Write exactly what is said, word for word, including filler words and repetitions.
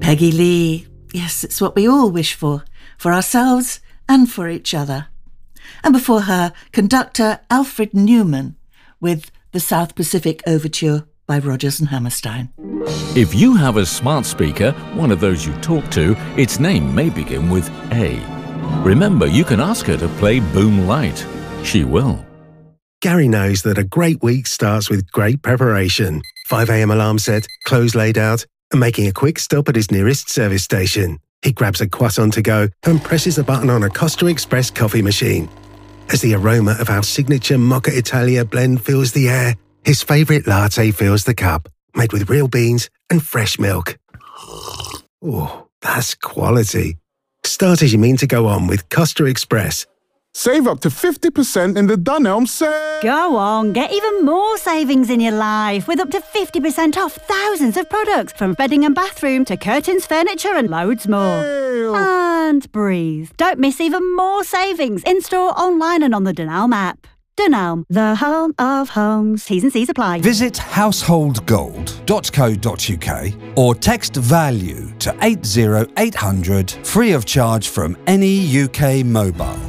Peggy Lee. Yes, it's what we all wish for, for ourselves and for each other. And before her, conductor Alfred Newman with the South Pacific Overture by Rodgers and Hammerstein. If you have a smart speaker, one of those you talk to, its name may begin with A. Remember, you can ask her to play Boom Light. She will. Gary knows that a great week starts with great preparation. five a.m. alarm set, clothes laid out, and making a quick stop at his nearest service station. He grabs a croissant to go and presses a button on a Costa Express coffee machine. As the aroma of our signature Mocha Italia blend fills the air, his favourite latte fills the cup, made with real beans and fresh milk. Oh, that's quality. Start as you mean to go on with Costa Express. Save up to fifty percent in the Dunelm sale. Go on, get even more savings in your life with up to fifty percent off thousands of products from bedding and bathroom to curtains, furniture and loads more. Ew. And breathe. Don't miss even more savings in-store, online and on the Dunelm app. Dunelm, the home of homes. T's and C's apply. Visit household gold dot co dot uk or text VALUE to eight zero eight hundred free of charge from any U K mobile.